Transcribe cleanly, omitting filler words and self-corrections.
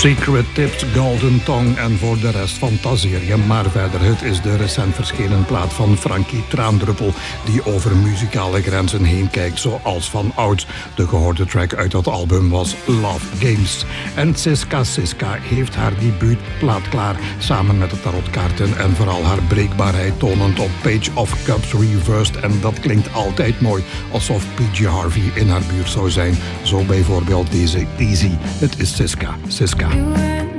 Secret Tips, Golden Tongue en voor de rest fantaseer je maar verder. Het is de recent verschenen plaat van Frankie Traandruppel die over muzikale grenzen heen kijkt zoals van ouds. De gehoorde track uit dat album was Love Games. En Siska heeft haar debuutplaat klaar samen met de tarotkaarten en vooral haar breekbaarheid tonend op Page of Cups Reversed. En dat klinkt altijd mooi, alsof PG Harvey in haar buurt zou zijn. Zo bijvoorbeeld deze Easy. Het is Siska. You were